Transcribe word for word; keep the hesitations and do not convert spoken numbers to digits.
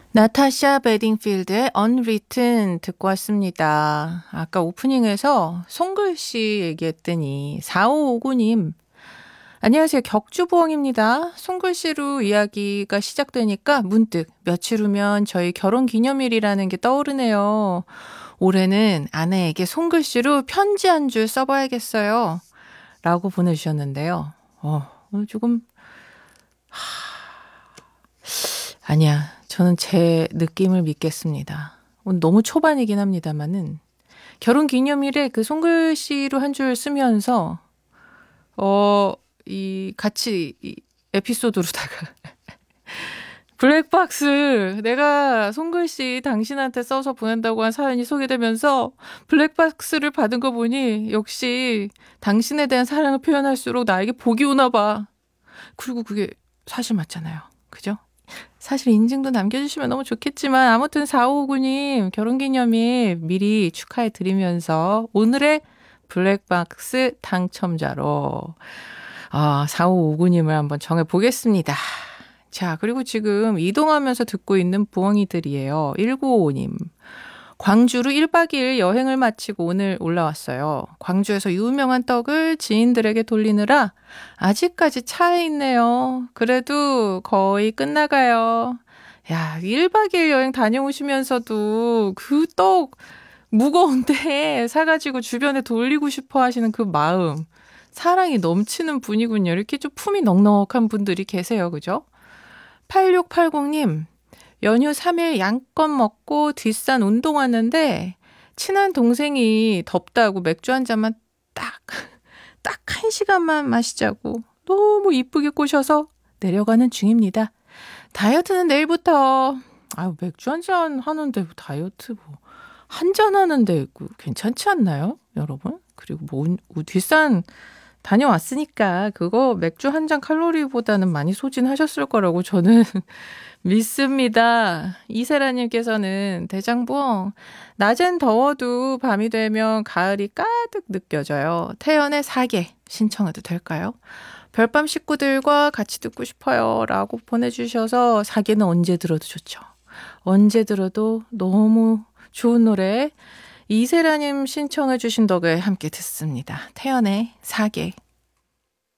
나타샤 베딩필드의 Unwritten 듣고 왔습니다. 아까 오프닝에서 송글씨 얘기했더니 사오오구 님 안녕하세요. 격주보엉입니다. 송글씨로 이야기가 시작되니까 문득 며칠 후면 저희 결혼기념일이라는 게 떠오르네요. 올해는 아내에게 송글씨로 편지 한 줄 써봐야겠어요. 라고 보내주셨는데요. 어, 조금 하... 아니야. 저는 제 느낌을 믿겠습니다. 너무 초반이긴 합니다만은 결혼기념일에 그 송글씨로 한 줄 쓰면서 어, 이 같이 이 에피소드로다가 블랙박스 내가 송글씨 당신한테 써서 보낸다고 한 사연이 소개되면서 블랙박스를 받은 거 보니 역시 당신에 대한 사랑을 표현할수록 나에게 복이 오나 봐. 그리고 그게 사실 맞잖아요. 그죠? 사실 인증도 남겨주시면 너무 좋겠지만 아무튼 사오오구 님 결혼기념일 미리 축하해드리면서 오늘의 블랙박스 당첨자로 아, 사오오구 님을 한번 정해보겠습니다. 자, 그리고 지금 이동하면서 듣고 있는 부엉이들이에요. 일구오오 님. 광주로 일 박 이 일 여행을 마치고 오늘 올라왔어요. 광주에서 유명한 떡을 지인들에게 돌리느라 아직까지 차에 있네요. 그래도 거의 끝나가요. 야, 일 박 이 일 여행 다녀오시면서도 그 떡 무거운데 사가지고 주변에 돌리고 싶어 하시는 그 마음. 사랑이 넘치는 분이군요. 이렇게 좀 품이 넉넉한 분들이 계세요. 그죠? 팔육팔공 님. 연휴 삼 일 양껏 먹고 뒷산 운동 왔는데 친한 동생이 덥다고 맥주 한 잔만 딱, 딱 한 시간만 마시자고 너무 이쁘게 꼬셔서 내려가는 중입니다. 다이어트는 내일부터. 아유, 맥주 한 잔 하는데 뭐 다이어트 뭐 한 잔 하는데 괜찮지 않나요, 여러분? 그리고 뭐 뒷산 다녀왔으니까 그거 맥주 한 잔 칼로리보다는 많이 소진하셨을 거라고 저는 믿습니다. 이세라님께서는 대장봉 낮엔 더워도 밤이 되면 가을이 가득 느껴져요. 태연의 사계 신청해도 될까요? 별밤 식구들과 같이 듣고 싶어요 라고 보내주셔서 사계는 언제 들어도 좋죠. 언제 들어도 너무 좋은 노래 이세라님 신청해 주신 덕에 함께 듣습니다. 태연의 사계.